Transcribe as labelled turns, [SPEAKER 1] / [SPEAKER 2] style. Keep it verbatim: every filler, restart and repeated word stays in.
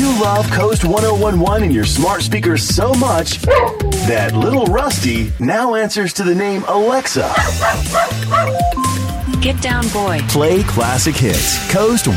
[SPEAKER 1] You love Coast one oh one one and your smart speakers so much that little Rusty now answers to the name Alexa.
[SPEAKER 2] Get down, boy.
[SPEAKER 1] Play classic hits. Coast